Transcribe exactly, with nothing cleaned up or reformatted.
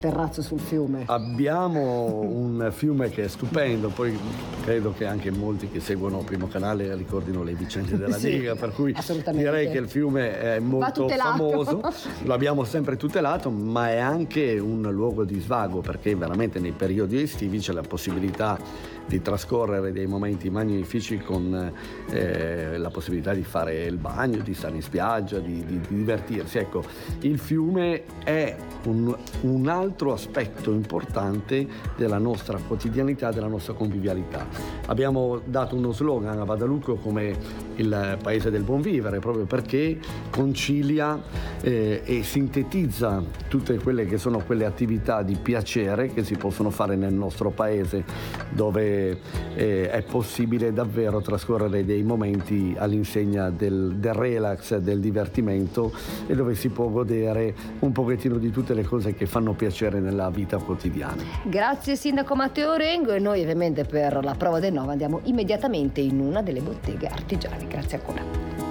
terrazzo sul fiume. Abbiamo un fiume che è stupendo, poi credo che anche molti che seguono Primo Canale ricordino le vicende della Sì, diga, per cui assolutamente. direi che il fiume è molto famoso, lo abbiamo sempre tutelato, ma è anche un luogo di svago, perché veramente nei periodi estivi c'è la possibilità di trascorrere dei momenti magnifici con eh, la possibilità di fare il bagno, di stare in spiaggia, di, di, di divertirsi. Ecco, il fiume è un, un altro aspetto importante della nostra quotidianità, della nostra convivialità. Abbiamo dato uno slogan a Badalucco come il paese del buon vivere, proprio perché concilia eh, e sintetizza tutte quelle che sono quelle attività di piacere che si possono fare nel nostro paese, dove eh, è possibile davvero trascorrere dei momenti all'insegna del, del relax, del divertimento, e dove si può godere un pochettino di tutte le cose che fanno piacere nella vita quotidiana. Grazie Sindaco Matteo Rengo, e noi ovviamente per la prova del nove andiamo immediatamente in una delle botteghe artigiane. Grazie ancora.